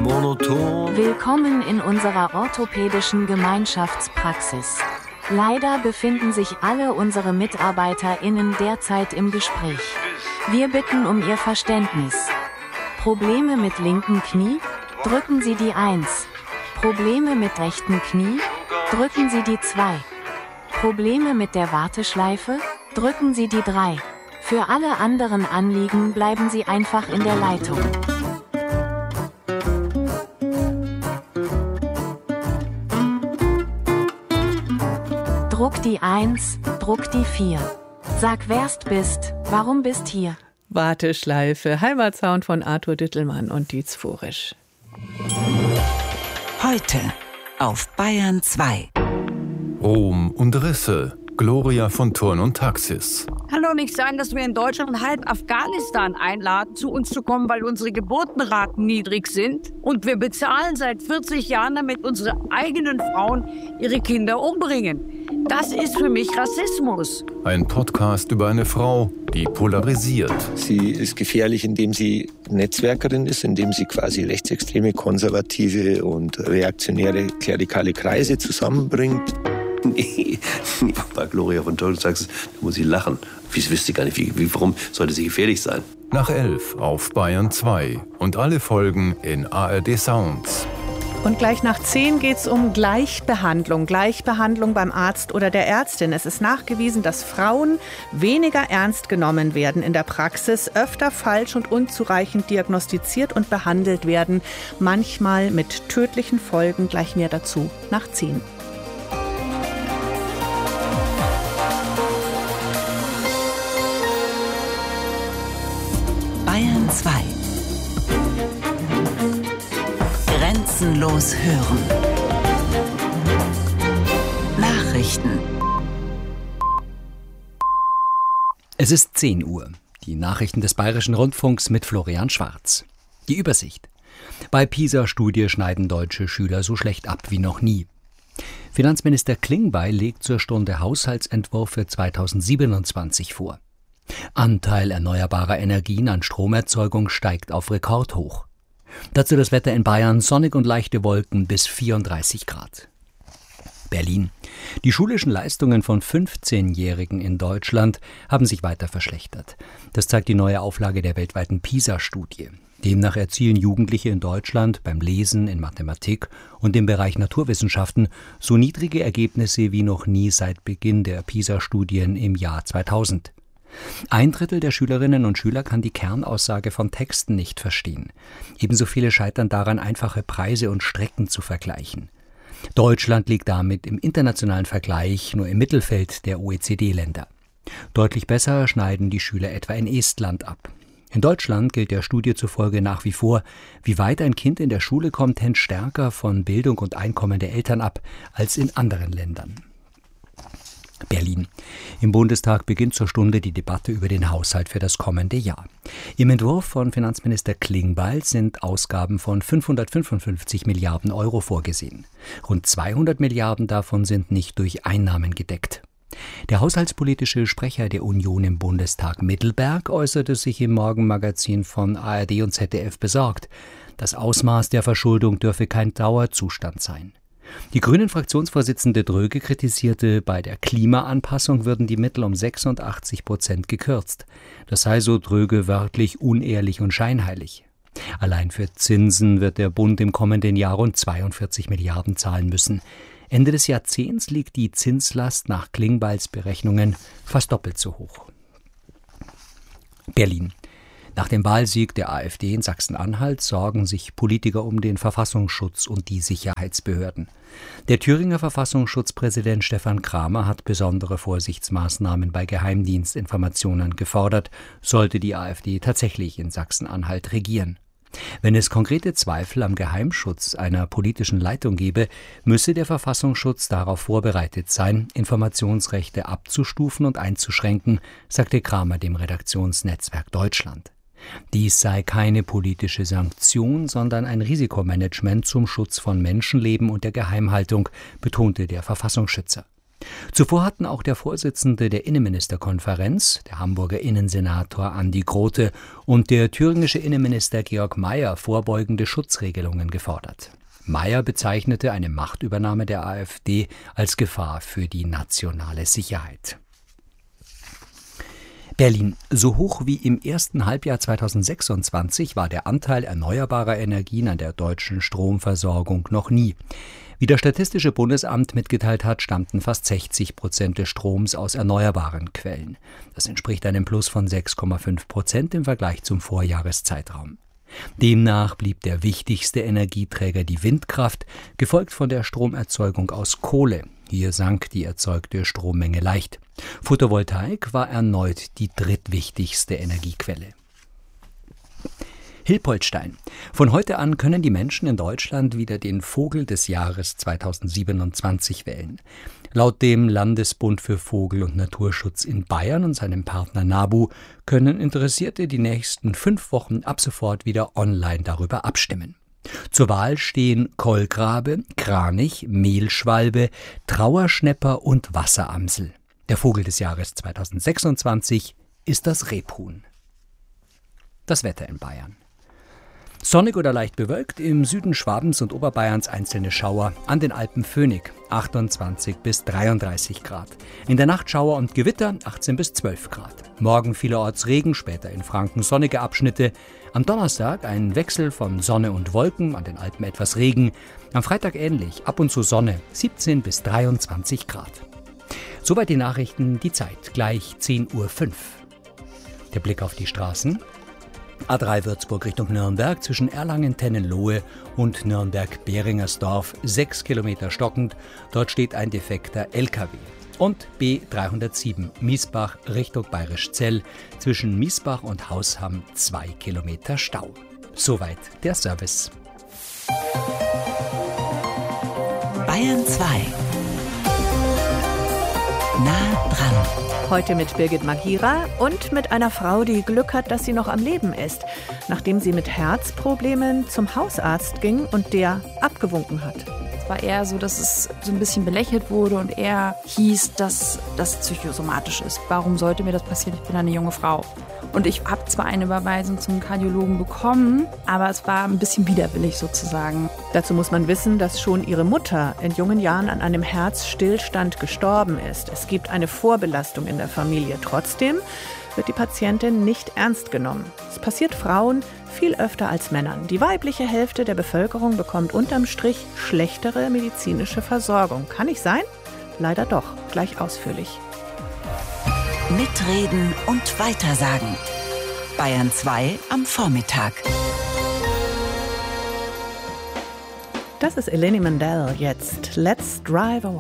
monoton. Willkommen in unserer orthopädischen Gemeinschaftspraxis. Leider befinden sich alle unsere MitarbeiterInnen derzeit im Gespräch. Wir bitten um Ihr Verständnis. Probleme mit linken Knie? Drücken Sie die 1. Probleme mit rechten Knie? Drücken Sie die 2. Probleme mit der Warteschleife? Drücken Sie die 3. Für alle anderen Anliegen bleiben Sie einfach in der Leitung. Druck die 1, druck die 4. Sag, wer's bist, warum bist hier? Warteschleife, Heimatsound von Arthur Dittelmann und Dietz Furisch. Heute auf Bayern 2. Ruhm und Risse, Gloria von Thurn und Taxis. Kann doch nicht sein, dass wir in Deutschland halb Afghanistan einladen, zu uns zu kommen, weil unsere Geburtenraten niedrig sind. Und wir bezahlen seit 40 Jahren, damit unsere eigenen Frauen ihre Kinder umbringen. Das ist für mich Rassismus. Ein Podcast über eine Frau, die polarisiert. Sie ist gefährlich, indem sie Netzwerkerin ist, indem sie quasi rechtsextreme, konservative und reaktionäre klerikale Kreise zusammenbringt. Nee, bei Gloria von Thurn und Taxis, da muss ich lachen. Ich wüsste gar nicht, warum sollte sie gefährlich sein. Nach 11 auf Bayern 2 und alle Folgen in ARD Sounds. Und gleich nach 10 geht es um Gleichbehandlung. Gleichbehandlung beim Arzt oder der Ärztin. Es ist nachgewiesen, dass Frauen weniger ernst genommen werden in der Praxis, öfter falsch und unzureichend diagnostiziert und behandelt werden. Manchmal mit tödlichen Folgen. Gleich mehr dazu nach 10. Bayern 2. Grenzenlos hören. Nachrichten. Es ist 10 Uhr. Die Nachrichten des Bayerischen Rundfunks mit Florian Schwarz. Die Übersicht. Bei PISA-Studie schneiden deutsche Schüler so schlecht ab wie noch nie. Finanzminister Klingbeil legt zur Stunde Haushaltsentwurf für 2027 vor. Anteil erneuerbarer Energien an Stromerzeugung steigt auf Rekordhoch. Dazu das Wetter in Bayern, sonnig und leichte Wolken bis 34 Grad. Berlin. Die schulischen Leistungen von 15-Jährigen in Deutschland haben sich weiter verschlechtert. Das zeigt die neue Auflage der weltweiten PISA-Studie. Demnach erzielen Jugendliche in Deutschland beim Lesen, in Mathematik und im Bereich Naturwissenschaften so niedrige Ergebnisse wie noch nie seit Beginn der PISA-Studien im Jahr 2000. 1/3 der Schülerinnen und Schüler kann die Kernaussage von Texten nicht verstehen. Ebenso viele scheitern daran, einfache Preise und Strecken zu vergleichen. Deutschland liegt damit im internationalen Vergleich nur im Mittelfeld der OECD-Länder. Deutlich besser schneiden die Schüler etwa in Estland ab. In Deutschland gilt der Studie zufolge nach wie vor, wie weit ein Kind in der Schule kommt, hängt stärker von Bildung und Einkommen der Eltern ab als in anderen Ländern. Berlin. Im Bundestag beginnt zur Stunde die Debatte über den Haushalt für das kommende Jahr. Im Entwurf von Finanzminister Klingbeil sind Ausgaben von 555 Milliarden Euro vorgesehen. Rund 200 Milliarden davon sind nicht durch Einnahmen gedeckt. Der haushaltspolitische Sprecher der Union im Bundestag Mittelberg äußerte sich im Morgenmagazin von ARD und ZDF besorgt. Das Ausmaß der Verschuldung dürfe kein Dauerzustand sein. Die Grünen-Fraktionsvorsitzende Dröge kritisierte, bei der Klimaanpassung würden die Mittel um 86% gekürzt. Das sei, so Dröge, wörtlich unehrlich und scheinheilig. Allein für Zinsen wird der Bund im kommenden Jahr rund 42 Milliarden zahlen müssen. Ende des Jahrzehnts liegt die Zinslast nach Klingbeils Berechnungen fast doppelt so hoch. Berlin. Nach dem Wahlsieg der AfD in Sachsen-Anhalt sorgen sich Politiker um den Verfassungsschutz und die Sicherheitsbehörden. Der Thüringer Verfassungsschutzpräsident Stefan Kramer hat besondere Vorsichtsmaßnahmen bei Geheimdienstinformationen gefordert, sollte die AfD tatsächlich in Sachsen-Anhalt regieren. Wenn es konkrete Zweifel am Geheimschutz einer politischen Leitung gebe, müsse der Verfassungsschutz darauf vorbereitet sein, Informationsrechte abzustufen und einzuschränken, sagte Kramer dem Redaktionsnetzwerk Deutschland. Dies sei keine politische Sanktion, sondern ein Risikomanagement zum Schutz von Menschenleben und der Geheimhaltung, betonte der Verfassungsschützer. Zuvor hatten auch der Vorsitzende der Innenministerkonferenz, der Hamburger Innensenator Andi Grote, und der thüringische Innenminister Georg Mayer vorbeugende Schutzregelungen gefordert. Mayer bezeichnete eine Machtübernahme der AfD als Gefahr für die nationale Sicherheit. Berlin. So hoch wie im ersten Halbjahr 2026 war der Anteil erneuerbarer Energien an der deutschen Stromversorgung noch nie. Wie das Statistische Bundesamt mitgeteilt hat, stammten fast 60% des Stroms aus erneuerbaren Quellen. Das entspricht einem Plus von 6,5% im Vergleich zum Vorjahreszeitraum. Demnach blieb der wichtigste Energieträger die Windkraft, gefolgt von der Stromerzeugung aus Kohle. Hier sank die erzeugte Strommenge leicht. Photovoltaik war erneut die drittwichtigste Energiequelle. Hilpoltstein. Von heute an können die Menschen in Deutschland wieder den Vogel des Jahres 2027 wählen. Laut dem Landesbund für Vogel- und Naturschutz in Bayern und seinem Partner NABU können Interessierte die nächsten 5 Wochen ab sofort wieder online darüber abstimmen. Zur Wahl stehen Kolkrabe, Kranich, Mehlschwalbe, Trauerschnäpper und Wasseramsel. Der Vogel des Jahres 2026 ist das Rebhuhn. Das Wetter in Bayern. Sonnig oder leicht bewölkt, im Süden Schwabens und Oberbayerns einzelne Schauer, an den Alpen Phoenix 28 bis 33 Grad. In der Nacht Schauer und Gewitter 18 bis 12 Grad. Morgen vielerorts Regen, später in Franken sonnige Abschnitte. Am Donnerstag ein Wechsel von Sonne und Wolken, an den Alpen etwas Regen. Am Freitag ähnlich, ab und zu Sonne, 17 bis 23 Grad. Soweit die Nachrichten, die Zeit, gleich 10:05 Uhr. Der Blick auf die Straßen. A3 Würzburg Richtung Nürnberg zwischen Erlangen-Tennenlohe und Nürnberg-Beringersdorf 6 Kilometer stockend. Dort steht ein defekter LKW. Und B307 Miesbach Richtung Bayerischzell zwischen Miesbach und Hausham 2 Kilometer Stau. Soweit der Service. Bayern 2. Nah dran. Heute mit Birgit Magira und mit einer Frau, die Glück hat, dass sie noch am Leben ist, nachdem sie mit Herzproblemen zum Hausarzt ging und der abgewunken hat. Es war eher so, dass es so ein bisschen belächelt wurde und eher hieß, dass das psychosomatisch ist. Warum sollte mir das passieren? Ich bin eine junge Frau. Und ich habe zwar eine Überweisung zum Kardiologen bekommen, aber es war ein bisschen widerwillig sozusagen. Dazu muss man wissen, dass schon ihre Mutter in jungen Jahren an einem Herzstillstand gestorben ist. Es gibt eine Vorbelastung in der Familie. Trotzdem wird die Patientin nicht ernst genommen. Es passiert Frauen viel öfter als Männern. Die weibliche Hälfte der Bevölkerung bekommt unterm Strich schlechtere medizinische Versorgung. Kann nicht sein? Leider doch. Gleich ausführlich. Mitreden und weitersagen. Bayern 2 am Vormittag. Das ist Eleni Mandel jetzt. Let's Drive Away.